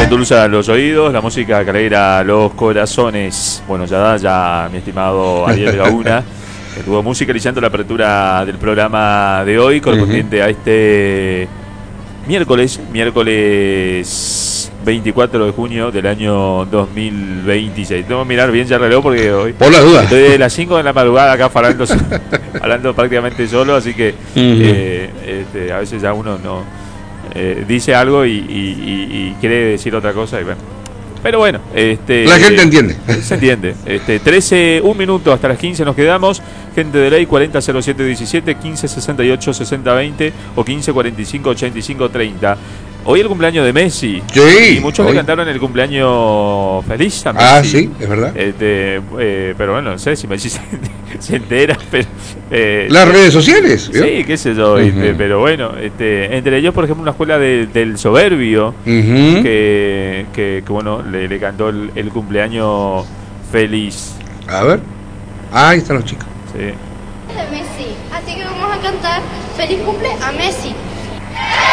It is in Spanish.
endulza los oídos, la música que alegra los corazones. Bueno, ya mi estimado Ariel Gauna estuvo musicalizando la apertura del programa de hoy, correspondiente a este miércoles 24 de junio del año 2026. Tengo que mirar bien ya el reloj porque hoy, por la duda, estoy de las 5 de la madrugada acá hablando prácticamente solo, así que a veces ya uno no dice algo y quiere decir otra cosa y bueno. Pero bueno, la gente entiende. Se entiende. 1 minuto hasta las 15 nos quedamos. Gente de ley 400717 1568 6020 o 1545 8530. Hoy el cumpleaños de Messi. Sí. Y muchos le cantaron el cumpleaños feliz a Messi. Ah, sí, es verdad. Pero bueno, no sé si Messi se entera. Pero, las redes sociales. ¿Vio? Sí, qué sé yo. Pero bueno, entre ellos, por ejemplo, una escuela del Soberbio que bueno, le cantó el cumpleaños feliz. A ver. Ahí están los chicos. Sí. De Messi. Así que vamos a cantar feliz cumple a Messi.